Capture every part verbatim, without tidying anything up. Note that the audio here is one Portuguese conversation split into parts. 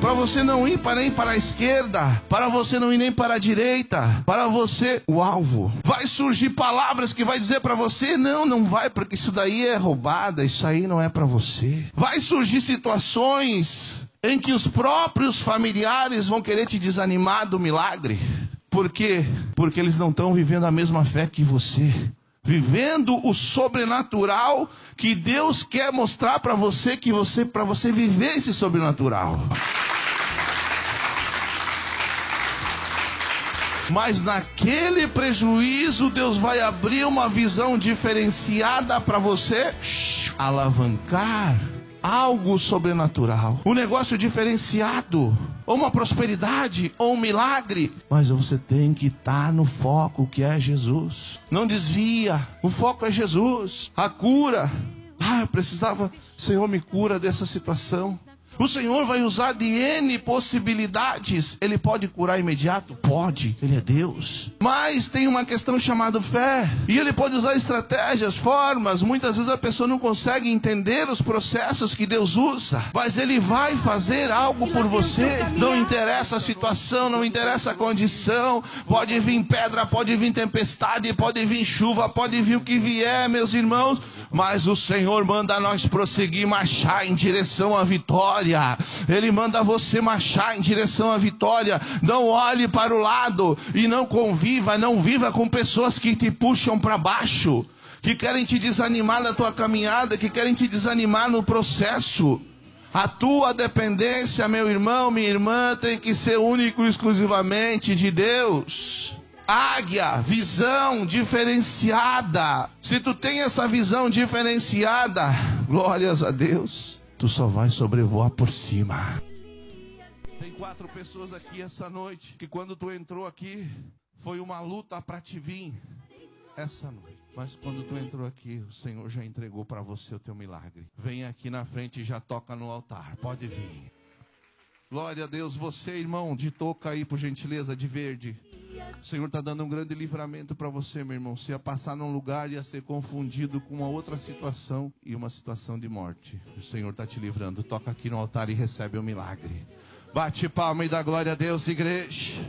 para você não ir para nem para a esquerda, para você não ir nem para a direita, para você, o alvo. Vai surgir palavras que vai dizer para você, não, não vai, porque isso daí é roubada, isso aí não é para você. Vai surgir situações em que os próprios familiares vão querer te desanimar do milagre. Por quê? Porque eles não estão vivendo a mesma fé que você. Vivendo o sobrenatural que Deus quer mostrar para você, que você, para você viver esse sobrenatural. Mas naquele prejuízo, Deus vai abrir uma visão diferenciada para você shh, alavancar algo sobrenatural, um negócio diferenciado, ou uma prosperidade, ou um milagre. Mas você tem que estar no foco, que é Jesus. Não desvia, o foco é Jesus. A cura, ah, eu precisava, Senhor, me cura dessa situação. O Senhor vai usar de N possibilidades. Ele pode curar imediato? Pode, Ele é Deus. Mas tem uma questão chamada fé. E Ele pode usar estratégias, formas. Muitas vezes a pessoa não consegue entender os processos que Deus usa. Mas Ele vai fazer algo por você. Não interessa a situação, não interessa a condição. Pode vir pedra, pode vir tempestade, pode vir chuva, pode vir o que vier, meus irmãos. Mas o Senhor manda nós prosseguir, marchar em direção à vitória. Ele manda você marchar em direção à vitória. Não olhe para o lado e não conviva, não viva com pessoas que te puxam para baixo, que querem te desanimar na tua caminhada, que querem te desanimar no processo. A tua dependência, meu irmão, minha irmã, tem que ser único e exclusivamente de Deus. Águia, visão diferenciada. Se tu tem essa visão diferenciada, glórias a Deus, tu só vai sobrevoar por cima. Tem quatro pessoas aqui essa noite que quando tu entrou aqui foi uma luta para te vir essa noite. Mas quando tu entrou aqui, o Senhor já entregou para você o teu milagre. Vem aqui na frente e já toca no altar. Pode vir. Glória a Deus. Você, irmão, de touca aí, por gentileza, de verde. O Senhor está dando um grande livramento para você, meu irmão. Você ia passar num lugar e ia ser confundido com uma outra situação e uma situação de morte. O Senhor está te livrando. Toca aqui no altar e recebe o milagre. Bate palma e dá glória a Deus, igreja.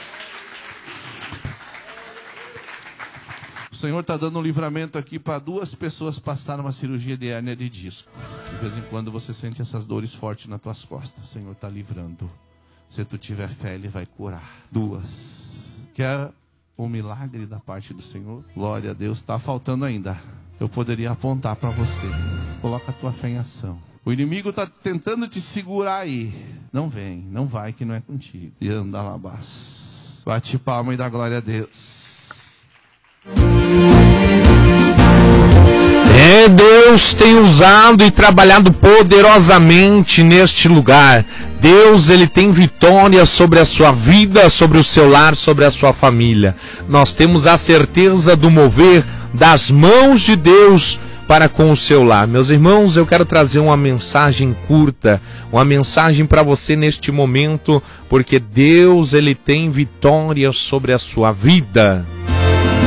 O Senhor está dando um livramento aqui para duas pessoas passarem uma cirurgia de hérnia de disco. De vez em quando você sente essas dores fortes nas tuas costas. O Senhor está livrando. Se tu tiver fé, Ele vai curar. Duas. Quer um milagre da parte do Senhor? Glória a Deus. Está faltando ainda. Eu poderia apontar para você. Coloca a tua fé em ação. O inimigo está tentando te segurar aí. Não vem, não vai, que não é contigo. E anda lá abaixo. Bate palma e dá glória a Deus. É, Deus tem usado e trabalhado poderosamente neste lugar. Deus, Ele tem vitória sobre a sua vida, sobre o seu lar, sobre a sua família. Nós temos a certeza do mover das mãos de Deus para com o seu lar. Meus irmãos, eu quero trazer uma mensagem curta, uma mensagem para você neste momento, porque Deus, Ele tem vitória sobre a sua vida.